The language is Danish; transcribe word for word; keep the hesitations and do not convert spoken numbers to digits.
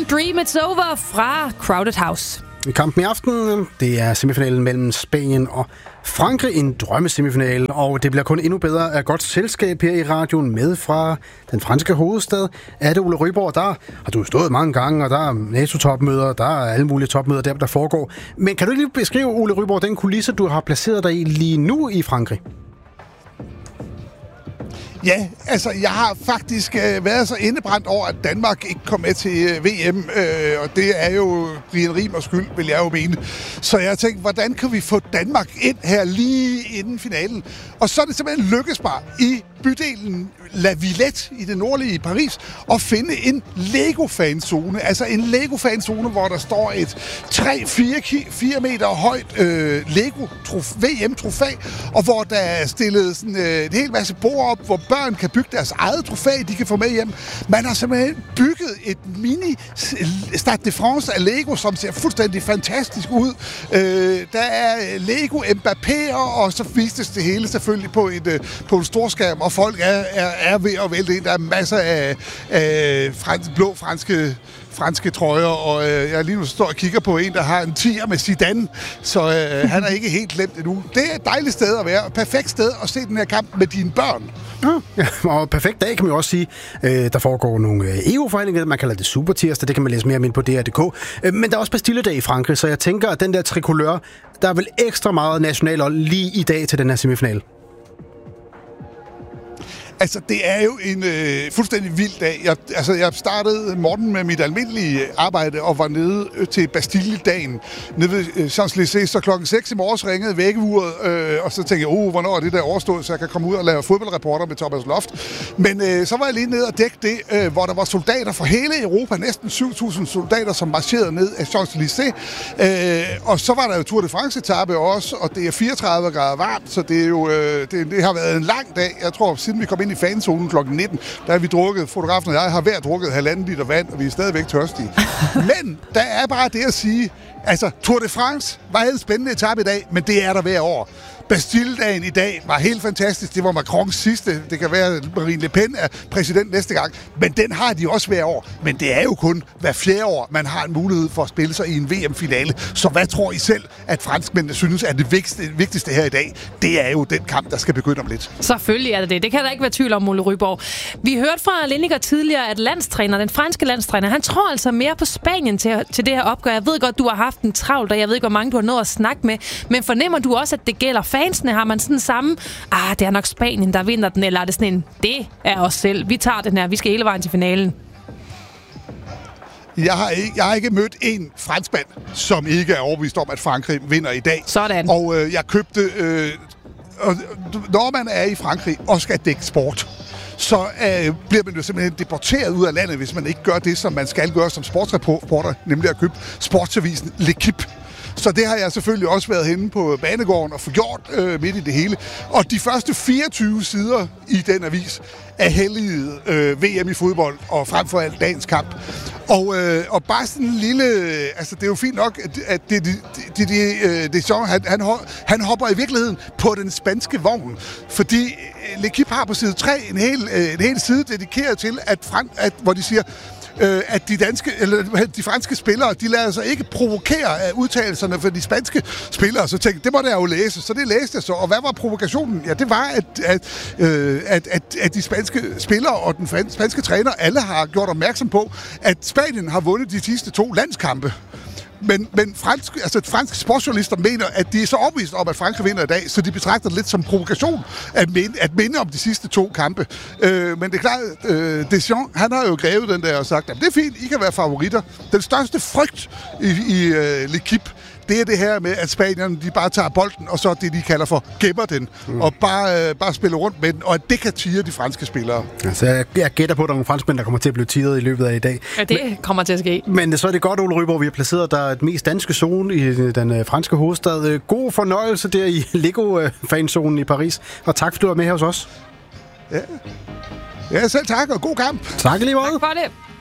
Don't Dream It's Over fra Crowded House. I kampen i aften, det er semifinalen mellem Spanien og Frankrig, en drømmesemifinale, og det bliver kun endnu bedre af godt selskab her i radioen med fra den franske hovedstad. Er det Ole Ryborg, der har du stået mange gange, og der er NATO-topmøder, der er alle mulige topmøder der, der foregår. Men kan du lige beskrive, Ole Ryborg, den kulisse, du har placeret dig i lige nu i Frankrig? Ja, altså jeg har faktisk øh, været så indebrændt over, at Danmark ikke kom med til øh, V M, øh, og det er jo Brian Riemers skyld, vil jeg jo mene. Så jeg tænkte, hvordan kan vi få Danmark ind her lige inden finalen? Og så er det simpelthen lykkes mig i bydelen La Villette i det nordlige Paris at finde en Lego-fanzone. Altså en Lego-fanzone, hvor der står et tre til fire meter højt øh, Lego-V M-trofæ, og hvor der er stillet sådan, øh, en hel masse bord op, hvor børn kan bygge deres eget trofæ, de kan få med hjem. Man har simpelthen bygget et mini Stade de France af Lego, som ser fuldstændig fantastisk ud. Øh, der er Lego Mbappé'er, og så vistes det hele selvfølgelig på, et, øh, på en storskærm, og folk er, er, er ved at vælte ind. Der er masser af, af frans, blå franske franske trøjer, og øh, jeg lige nu står og kigger på en, der har en tier med Zidane, så øh, han er ikke helt glemt endnu. Det er et dejligt sted at være, et perfekt sted at se den her kamp med dine børn. Ja, og perfekt dag, kan man jo også sige. Øh, der foregår nogle E U-forhandlinger, man kalder det supertirsdag, det kan man læse mere om på D R punktum d k. Øh, men der er også Bastille-dag i Frankrig, så jeg tænker, at den der tricolør, der er vel ekstra meget nationalhold lige i dag til den her semifinal. Altså, det er jo en øh, fuldstændig vild dag. Jeg, altså, jeg startede morgen med mit almindelige arbejde og var nede øh, til Bastille-dagen nede ved øh, Champs-Élysées, så klokken seks i morges ringede vækkeuret, øh, og så tænkte jeg, oh, hvornår er det der overstået, så jeg kan komme ud og lave fodboldreporter med Thomas Loft. Men øh, så var jeg lige nede og dække det, øh, hvor der var soldater fra hele Europa, næsten syv tusind soldater, som marcherede ned af Champs-Élysées. Øh, og så var der jo Tour de France-etape også, og det er fireogtredive grader varmt, så det, er jo, øh, det, det har været en lang dag. Jeg tror, siden vi kom ind i fanzonen klokken nitten, der har vi drukket, fotografen og jeg har hver drukket halvanden liter vand, og vi er stadigvæk tørstige. Men der er bare det at sige, altså Tour de France var en spændende etape i dag, men det er der hver år. Bastille-dagen i dag var helt fantastisk. Det var Macrons sidste. Det kan være, at Marine Le Pen er præsident næste gang. Men den har de også hver år. Men det er jo kun hver fjerde år, man har en mulighed for at spille sig i en V M-finale. Så hvad tror I selv, at franskmændene synes er det vigtigste, vigtigste her i dag? Det er jo den kamp, der skal begynde om lidt. Selvfølgelig er det det. Det kan der ikke være tvivl om, Ole Ryborg. Vi hørte fra Lineker tidligere, at landstræner, den franske landstræner, han tror altså mere på Spanien til, til det her opgør. Jeg ved godt, du har haft en travlt, og jeg ved ikke, hvor mange du har nået at snakke med. Men fornemmer du også, at det gælder fansene? Har man sådan samme, ah, det er nok Spanien, der vinder den, eller er det sådan en, det er os selv. Vi tager den her, vi skal hele vejen til finalen. Jeg har ikke, jeg har ikke mødt en franskmand, som ikke er overbevist om, at Frankrig vinder i dag. Sådan. Og øh, jeg købte, øh, og, når man er i Frankrig og skal dække sport, så øh, bliver man jo simpelthen deporteret ud af landet, hvis man ikke gør det, som man skal gøre som sportsreporter, nemlig at købe sportsavisen L'Équipe. Så det har jeg selvfølgelig også været henne på banegården og få gjort øh, midt i det hele. Og de første fireogtyve sider i den avis er helliget øh, V M i fodbold, og frem for alt dagens kamp. Og, øh, og bare sådan en lille... Altså, det er jo fint nok, at, at det, det, det, det, det, det så, han, han, han hopper i virkeligheden på den spanske vogn. Fordi L'Équipe har på side tre en hel, en hel side dedikeret til, at, frem, at hvor de siger... Øh, at de danske eller de franske spillere, de lader sig ikke provokere af udtalelserne for de spanske spillere. Så tænkte, det må jeg jo læse. Så det læste jeg så. Og hvad var provokationen? Ja, det var, at, at, øh, at, at, at de spanske spillere og den spanske træner alle har gjort opmærksom på, at Spanien har vundet de sidste to landskampe. Men, men fransk, altså franske sportsjournalister mener, at de er så overbevist om, at Frankrig vinder i dag, så de betragter det lidt som provokation at minde, at minde om de sidste to kampe. Øh, men det er klart, øh, Deschamps, han har jo grebet den der og sagt, at det er fint, I kan være favoritter. Den største frygt i, i uh, L'Équipe, det er det her med, at spanierne, de bare tager bolden, og så det, de kalder for gemmer den, mm. og bare, øh, bare spiller rundt med den, og at det kan tire de franske spillere. Altså, jeg, jeg gætter på, at der er nogle franskmænd, der kommer til at blive tiret i løbet af i dag. Ja, det men, kommer til at ske. Men så er det godt, Ole Ryborg, vi har placeret der et mest danske zone i den øh, franske hovedstad. God fornøjelse der i Lego-fanzonen i Paris, og tak, fordi du var med her hos os. Ja, ja selv tak, og god kamp. Tak lige meget. Tak for det.